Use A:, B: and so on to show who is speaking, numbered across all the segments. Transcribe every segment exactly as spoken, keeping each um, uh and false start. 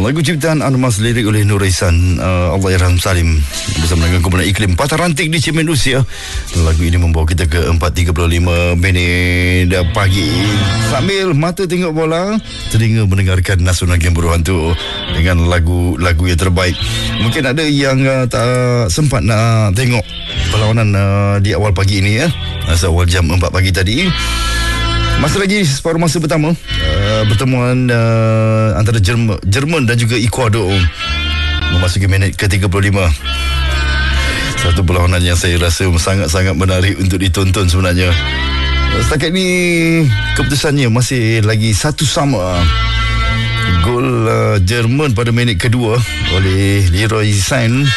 A: Lagu ciptaan Anmas, lirik oleh Nur Ihsan, uh, Allahyarham Salim, bersama dengan kumpulan Iklim Patah Ranting di Cermin Rusia. Lagu ini membawa kita ke empat tiga puluh lima minit pagi. Sambil mata tengok bola, telinga mendengarkan Nasional Game Berhantu dengan lagu-lagu yang terbaik. Mungkin ada yang uh, tak sempat nak tengok perlawanan uh, di awal pagi ini ya, awal jam empat pagi tadi. Masih lagi separuh masa pertama, uh, pertemuan uh, antara Jerman, Jerman dan juga Ecuador memasuki minit ke tiga puluh lima. Satu perlawanan yang saya rasa sangat-sangat menarik untuk ditonton sebenarnya. Setakat ini keputusannya masih lagi satu sama. Gol uh, Jerman pada minit kedua oleh Leroy Sané.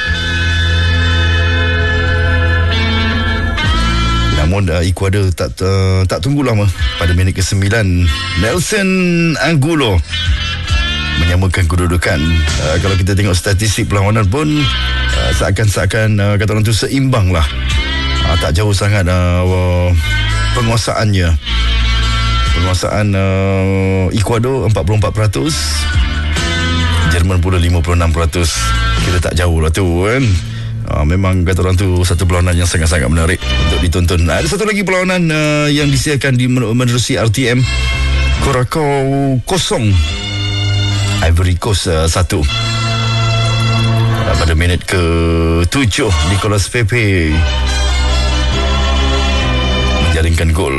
A: Namun uh, Ecuador tak uh, tak tunggu lama. Pada minit ke sembilan, Nelson Angulo menyamakan kedudukan. Uh, kalau kita tengok statistik perlawanan pun uh, seakan-seakan uh, kata orang tu seimbang lah. Uh, tak jauh sangat uh, penguasaannya. Penguasaan uh, Ecuador empat puluh empat peratus, Jerman pula lima puluh enam peratus. Kita tak jauh lah tu kan. Uh, memang kata orang tu satu perlawanan yang sangat-sangat menarik untuk ditonton. Ada satu lagi perlawanan uh, yang disiarkan di menerusi R T M. Curacao kosong, Ivory Coast uh, satu. Uh, pada minit ke tujuh, Nicolas Pepe menjaringkan gol.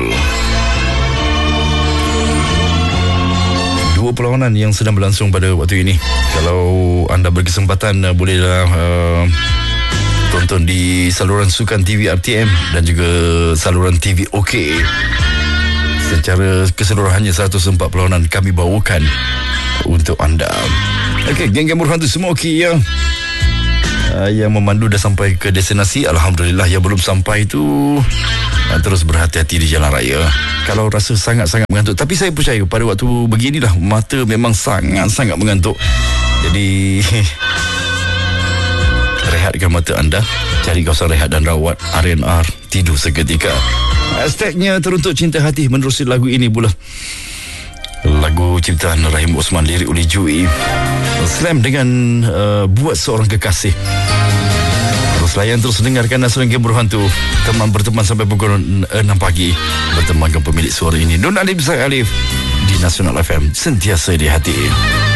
A: Dua perlawanan yang sedang berlangsung pada waktu ini. Kalau anda berkesempatan uh, bolehlah uh, tonton di saluran Sukan T V R T M dan juga saluran T V OK. Secara keseluruhannya seratus empat perlawanan kami bawakan untuk anda. Okey, geng-geng Berhantu semua okey ya. Uh, yang memandu dah sampai ke destinasi, alhamdulillah. Yang belum sampai tu uh, terus berhati-hati di jalan raya. Kalau rasa sangat-sangat mengantuk, tapi saya percaya pada waktu beginilah mata memang sangat-sangat mengantuk. Jadi rehatkan mata anda, cari kawasan rehat dan rawat, R and R, tidur seketika. Hashtagnya teruntuk cinta hati menerusi lagu ini pula. Lagu ciptaan Rahim Osman, lirik oleh Jui. Slam dengan uh, buat seorang kekasih. Terus layan, terus dengarkan Nasional Game Berhantu. Teman berteman sampai pukul enam pagi. Bertemankan pemilik suara ini, Nun Alif Zai Alif, di Nasional F M, sentiasa di hati.